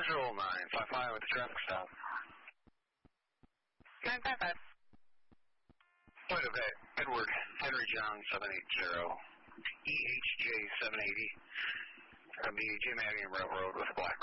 Central 955 with the traffic stop. 955. Wait a bit. Edward Henry John 780. EHJ 780. From the Jim Avenue Railroad with Black